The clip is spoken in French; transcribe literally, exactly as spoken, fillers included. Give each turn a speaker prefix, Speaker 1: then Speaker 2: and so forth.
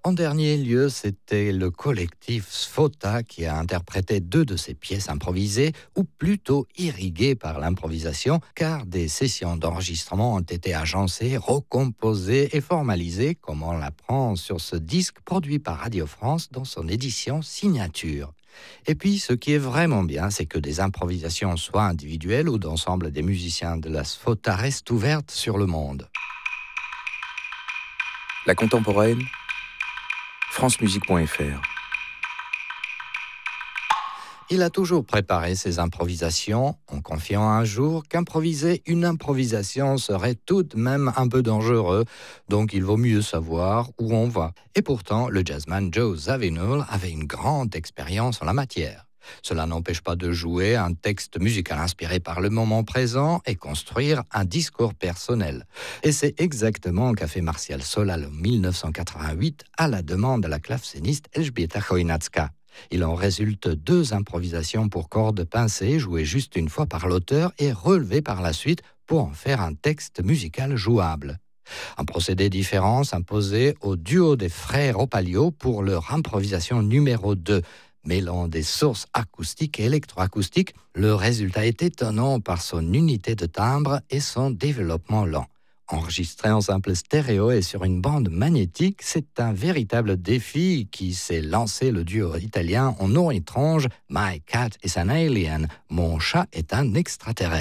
Speaker 1: En dernier lieu, c'était le collectif Sfota qui a interprété deux de ses pièces improvisées, ou plutôt irriguées par l'improvisation, car des sessions d'enregistrement ont été agencées, recomposées et formalisées, comme on l'apprend sur ce disque produit par Radio France dans son édition signature. Et puis, ce qui est vraiment bien, c'est que des improvisations, soit individuelles ou d'ensemble des musiciens de la Sfota, restent ouvertes sur le monde.
Speaker 2: La contemporaine, france musique point f r.
Speaker 1: Il a toujours préparé ses improvisations en confiant un jour qu'improviser une improvisation serait tout de même un peu dangereux, donc il vaut mieux savoir où on va. Et pourtant, le jazzman Joe Zawinul avait une grande expérience en la matière. Cela n'empêche pas de jouer un texte musical inspiré par le moment présent et construire un discours personnel. Et c'est exactement qu'a fait Martial Solal en dix-neuf cent quatre-vingt-huit à la demande de la clavecéniste Elżbieta Chojnacka. Il en résulte deux improvisations pour cordes pincées, jouées juste une fois par l'auteur et relevées par la suite pour en faire un texte musical jouable. Un procédé différent s'imposait au duo des frères Opalio pour leur improvisation numéro deux. Mêlant des sources acoustiques et électroacoustiques, le résultat est étonnant par son unité de timbre et son développement lent. Enregistré en simple stéréo et sur une bande magnétique, c'est un véritable défi qui s'est lancé le duo italien en nom étrange « My cat is an alien », mon chat est un extraterrestre.